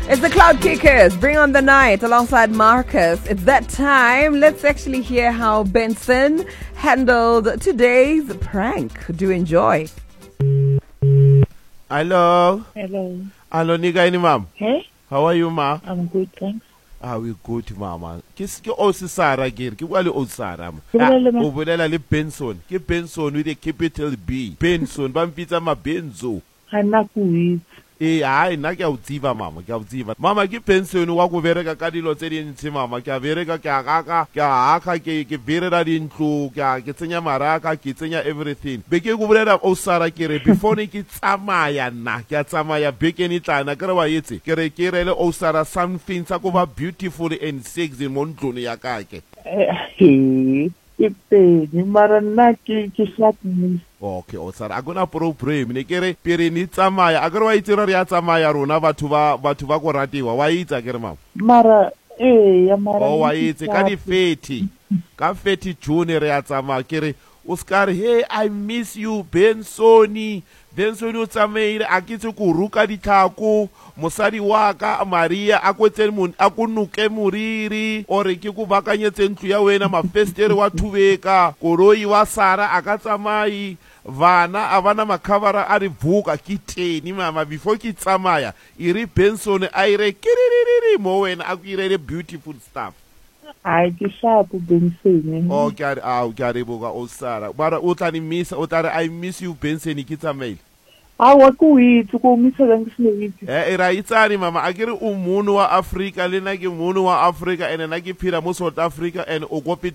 It's the Cloud Kickers. Bring on the night alongside Marcus. It's that time. Let's actually hear how Benson handled today's prank. Do enjoy. Hello. Hello. Hello, Nigga, ma'am. Hey? How are you, ma? I'm good, thanks. We good, mama. Ke o se Sara ke bua le o Sara. O bolela le Benson. Ke Benson with a capital B. Benson ba mpitsa ma Benzo. Ha nna ke itse. Hai nna ke a o tsiba mama, ke a o tsiba. Mama ke Benson wa go bereka ka dilo tse dintsi mama. Ke a bereka ke a gaka, ke a haka ke berela dintlo, ke tsenya maraka, ke tsenya everything. Be ke go bolela o Sara ke re before ne ke tsamaya nna, ke a tsamaya bekeni tlana ke re wa yetse. Ke re le o Sara something sa go ba beautiful and sexy mo ntlong ya ka ke. Ke pedi mara nna ke flatness. Okay, o Sara akona problem ne ke re pere ni tsamaya a ke re wa itse re ya tsamaya rona batho ba go ratiwa wa itse ke re mama Mara ya mara wa itse ka di 30 ka 30 June re ya tsamaya ke re Oscar, hey, I miss you, Bensoni o tsamaile a ke tse go ruka ditlhako mosadi wa ka Maria a ko nuke moriri ore ke go bakanyetse ntlo ya wena mafestere wa thubeka koroi wa Sara a ka tsamai vana a bana makhabara a re vuka ke teni mama before ke tsamaya iri Benson a ire kiririri mo wena a go irele beautiful stuff. Ai ke shapo Benson. Oh ke a re boka o Sara bara o tla ni miss o tla re I miss you Benson ke tsamaile. Wa ku itse ko misa ga ngisine. Ra itsani mama a kere o munhu wa Africa le nna ke munhu wa Africa ene nna ke phira mo South Africa and o kopi